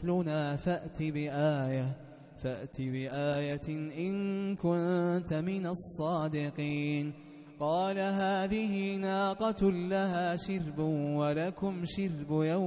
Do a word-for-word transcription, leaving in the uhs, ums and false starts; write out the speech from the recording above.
مثلنا فأت بآية فأت بآية إن كنت من الصادقين. قال هذه ناقة لها شرب ولكم شرب يوم